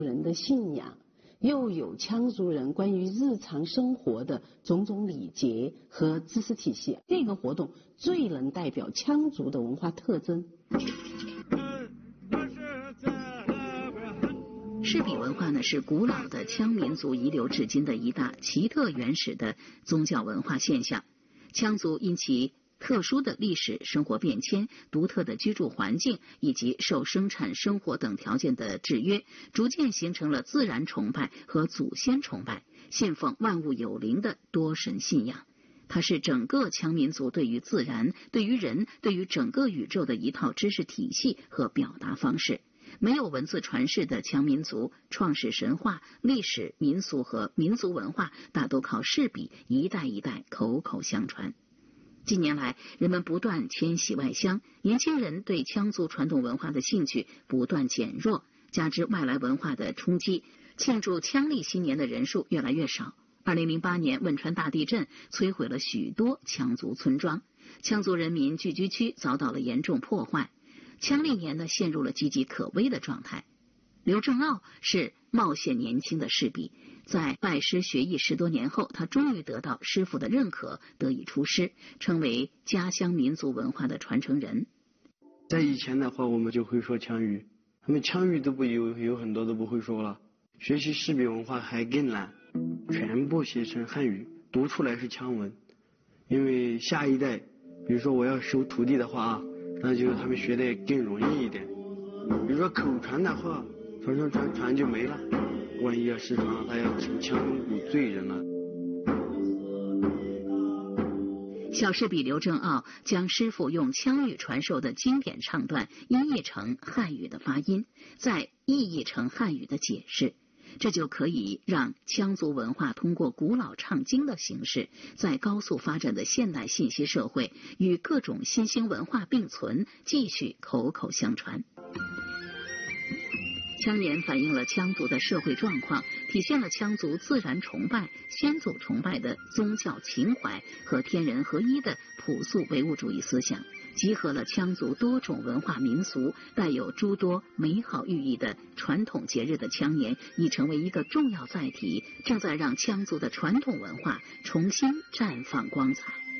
人的信仰，又有羌族人关于日常生活的种种礼节和知识体系。这个活动最能代表羌族的文化特征。 氏璧文化呢，是古老的羌民族遗留至今的一大奇特原始的宗教文化现象。羌族因其特殊的历史、生活变迁、独特的居住环境以及受生产生活等条件的制约，逐渐形成了自然崇拜和祖先崇拜，信奉万物有灵的多神信仰。它是整个羌民族对于自然、对于人、对于整个宇宙的一套知识体系和表达方式。没有文字传世的羌民族，创始神话、历史、民俗和民族文化大都靠氏璧一代一代口口相传。近年来，人们不断迁徙外乡，年轻人对羌族传统文化的兴趣不断减弱，加之外来文化的冲击，庆祝羌历新年的人数越来越少。2008年汶川大地震摧毁了许多羌族村庄，羌族人民聚居区遭到了严重破坏，羌历年呢陷入了岌岌可危的状态。刘正傲是貌现年轻的氏璧，在拜师学艺10多年后，他终于得到师傅的认可，得以出师，成为家乡民族文化的传承人。 在以前的话，我们就会说羌语，他们羌语都不有很多都不会说了。学习氏璧文化还更难，全部写成汉语，读出来是羌文。因为下一代，比如说我要收徒弟的话，那就他们学的更容易一点。比如说口传的话，传就没了，万一要失传了，他要请羌古罪人了。 小氏璧刘正傲将师傅用羌语传授的经典唱段音译成汉语的发音，再意译成汉语的解释，这就可以让羌族文化通过古老唱经的形式，在高速发展的现代信息社会与各种新兴文化并存，继续口口相传。羌年反映了羌族的社会状况，体现了羌族自然崇拜、先祖崇拜的宗教情怀和天人合一的朴素唯物主义思想，集合了羌族多种文化民俗，带有诸多美好寓意的传统节日的羌年，已成为一个重要载体，正在让羌族的传统文化重新绽放光彩。